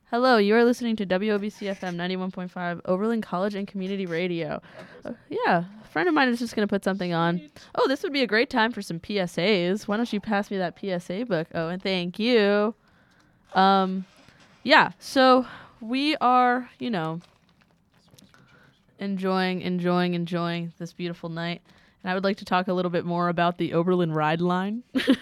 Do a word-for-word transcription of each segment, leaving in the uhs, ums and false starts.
Hello, you are listening to W O B C F M ninety-one point five, Oberlin College and Community Radio. Uh, yeah, a friend of mine is just going to put something on. Oh, this would be a great time for some P S As. Why don't you pass me that P S A book? Oh, and thank you. Um, yeah, so we are, you know, enjoying, enjoying, enjoying this beautiful night. And I would like to talk a little bit more about the Oberlin Ride Line.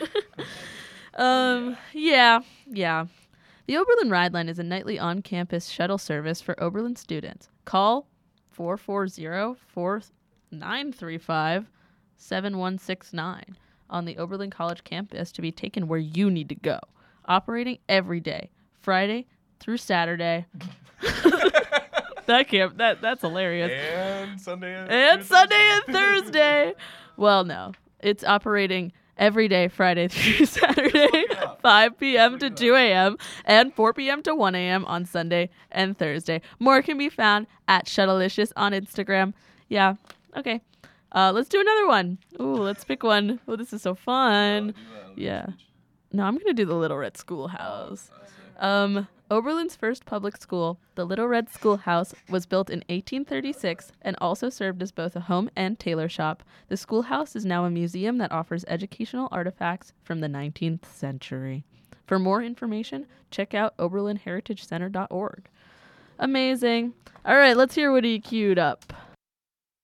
um, yeah, yeah. The Oberlin Ride Line is a nightly on-campus shuttle service for Oberlin students. Call four four zero, four nine three five, seven one six nine on the Oberlin College campus to be taken where you need to go. Operating every day, Friday through Saturday. that can't, that that's hilarious. And Sunday and, and Thursday. Sunday and Thursday. Well, no, it's operating every day, Friday through Saturday, five p.m. to two a.m. and four p.m. to one a.m. on Sunday and Thursday. More can be found at Shuttlelicious on Instagram. Yeah, okay. Uh, let's do another one. Ooh, let's pick one. Oh, this is so fun. Yeah. No, I'm going to do the Little Red Schoolhouse. Um, Oberlin's first public school, the Little Red Schoolhouse, was built in eighteen thirty-six and also served as both a home and tailor shop. The schoolhouse is now a museum that offers educational artifacts from the nineteenth century. For more information, check out oberlin heritage center dot org. Amazing. All right, let's hear what he queued up.